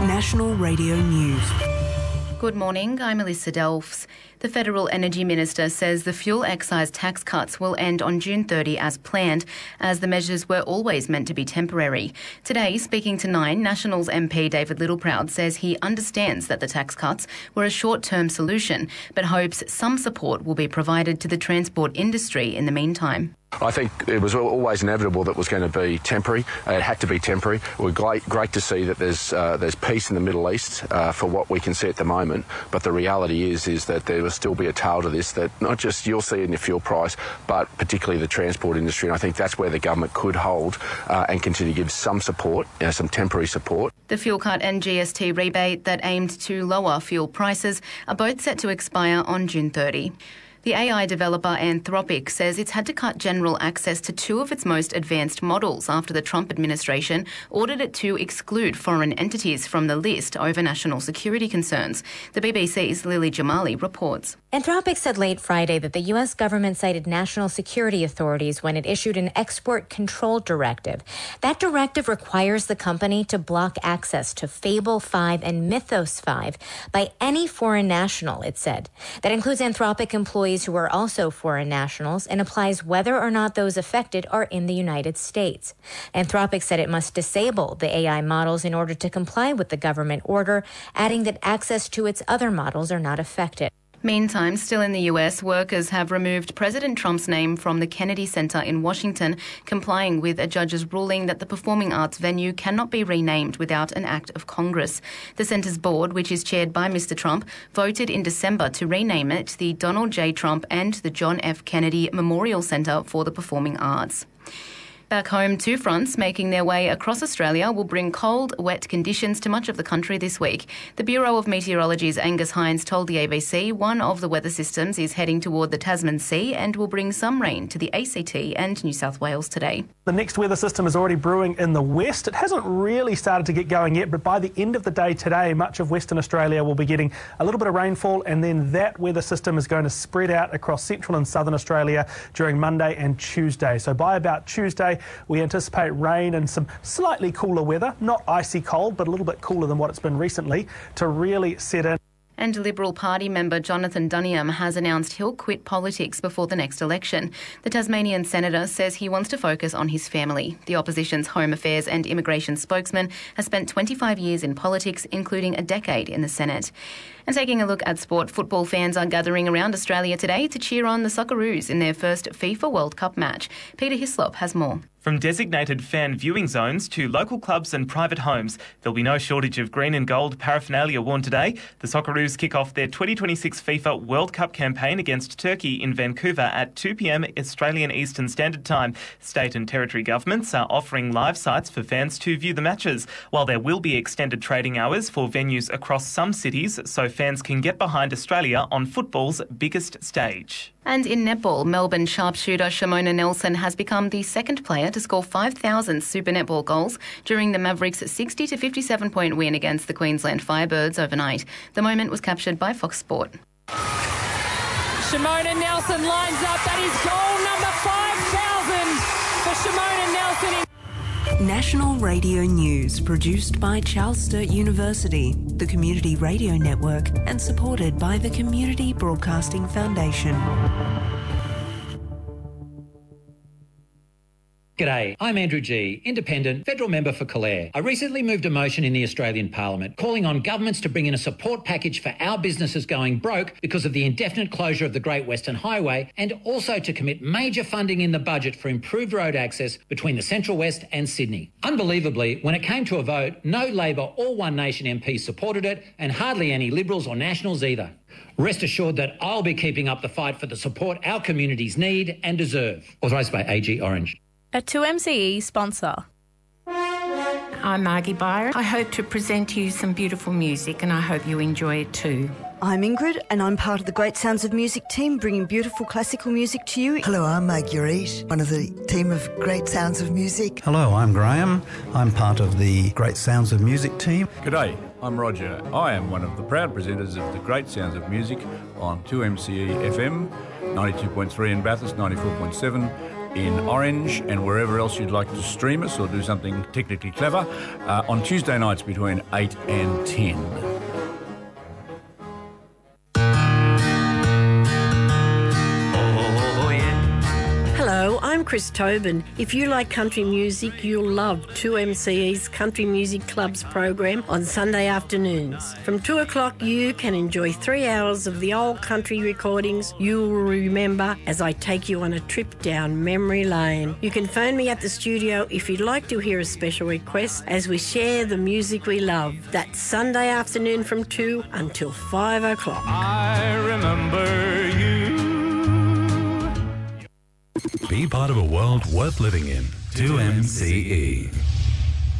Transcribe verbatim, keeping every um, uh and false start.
National Radio News. Good morning, I'm Melissa Delfs. The Federal Energy Minister says the fuel excise tax cuts will end on June thirtieth as planned, as the measures were always meant to be temporary. Today, speaking to Nine, Nationals M P David Littleproud says he understands that the tax cuts were a short-term solution, but hopes some support will be provided to the transport industry in the meantime. I think it was always inevitable that it was going to be temporary. Uh, it had to be temporary. We're great, great to see that there's uh, there's peace in the Middle East uh, for what we can see at the moment. But the reality is is that there will still be a tail to this that not just you'll see in your fuel price, but particularly the transport industry. And I think that's where the government could hold uh, and continue to give some support, you know, some temporary support. The fuel cut and G S T rebate that aimed to lower fuel prices are both set to expire on June thirtieth. The A I developer Anthropic says it's had to cut general access to two of its most advanced models after the Trump administration ordered it to exclude foreign entities from the list over national security concerns. The B B C's Lily Jamali reports. Anthropic said late Friday that the U S government cited national security authorities when it issued an export control directive. That directive requires the company to block access to Fable five and Mythos five by any foreign national, it said. That includes Anthropic employees who are also foreign nationals and applies whether or not those affected are in the United States. Anthropic said it must disable the A I models in order to comply with the government order, adding that access to its other models are not affected. Meantime, still in the U S, workers have removed President Trump's name from the Kennedy Center in Washington, complying with a judge's ruling that the performing arts venue cannot be renamed without an act of Congress. The center's board, which is chaired by Mister Trump, voted in December to rename it the Donald J. Trump and the John F. Kennedy Memorial Center for the Performing Arts. Back home, two fronts making their way across Australia will bring cold, wet conditions to much of the country this week. The Bureau of Meteorology's Angus Hines told the A B C one of the weather systems is heading toward the Tasman Sea and will bring some rain to the A C T and New South Wales today. The next weather system is already brewing in the west. It hasn't really started to get going yet, but by the end of the day today, much of Western Australia will be getting a little bit of rainfall, and then that weather system is going to spread out across central and southern Australia during Monday and Tuesday. So by about Tuesday, we anticipate rain and some slightly cooler weather, not icy cold, but a little bit cooler than what it's been recently, to really set in. And Liberal Party member Jonathan Duniam has announced he'll quit politics before the next election. The Tasmanian senator says he wants to focus on his family. The opposition's Home Affairs and Immigration spokesman has spent twenty-five years in politics, including a decade in the Senate. And taking a look at sport, football fans are gathering around Australia today to cheer on the Socceroos in their first FIFA World Cup match. Peter Hislop has more. From designated fan viewing zones to local clubs and private homes, there'll be no shortage of green and gold paraphernalia worn today. The Socceroos kick off their twenty twenty-six FIFA World Cup campaign against Turkey in Vancouver at two p m Australian Eastern Standard Time. State and territory governments are offering live sites for fans to view the matches, while there will be extended trading hours for venues across some cities so fans can get behind Australia on football's biggest stage. And in netball, Melbourne sharpshooter Shimona Nelson has become the second player to score five thousand Super Netball goals during the Mavericks' sixty to fifty-seven point win against the Queensland Firebirds overnight. The moment was captured by Fox Sport. Shimona Nelson lines up. That is goal number five thousand for Shimona Nelson. National Radio News, produced by Charles Sturt University, the Community Radio Network, and supported by the Community Broadcasting Foundation. G'day, I'm Andrew Gee, Independent, Federal Member for Calare. I recently moved a motion in the Australian Parliament calling on governments to bring in a support package for our businesses going broke because of the indefinite closure of the Great Western Highway, and also to commit major funding in the budget for improved road access between the Central West and Sydney. Unbelievably, when it came to a vote, no Labor or One Nation M Ps supported it, and hardly any Liberals or Nationals either. Rest assured that I'll be keeping up the fight for the support our communities need and deserve. Authorised by A G Orange. A two M C E sponsor. I'm Margie Byron. I hope to present to you some beautiful music, and I hope you enjoy it too. I'm Ingrid, and I'm part of the Great Sounds of Music team, bringing beautiful classical music to you. Hello, I'm Marguerite, one of the team of Great Sounds of Music. Hello, I'm Graham. I'm part of the Great Sounds of Music team. G'day, I'm Roger. I am one of the proud presenters of the Great Sounds of Music on two M C E F M, ninety-two point three in Bathurst, ninety-four point seven in Orange and wherever else you'd like to stream us or do something technically clever uh, on Tuesday nights between eight and ten. Hello, I'm Chris Tobin. If you like country music, you'll love two M C E's Country Music Club's program on Sunday afternoons. From two o'clock, you can enjoy three hours of the old country recordings you will remember as I take you on a trip down memory lane. You can phone me at the studio if you'd like to hear a special request as we share the music we love. That's Sunday afternoon from two until five o'clock. I remember you. Be part of a world worth living in. two M C E.